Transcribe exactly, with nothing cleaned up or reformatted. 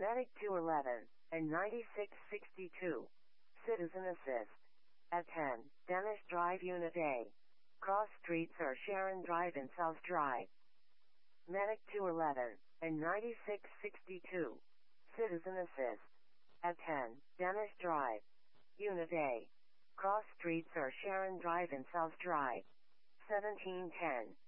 Medic two eleven and ninety-six sixty-two. Citizen Assist. At ten, Dennis Drive Unit A. Cross streets are Sharon Drive and South Drive. Medic two eleven and ninety-six sixty-two. Citizen Assist. At ten, Dennis Drive. Unit A. Cross streets are Sharon Drive and South Drive. seventeen ten.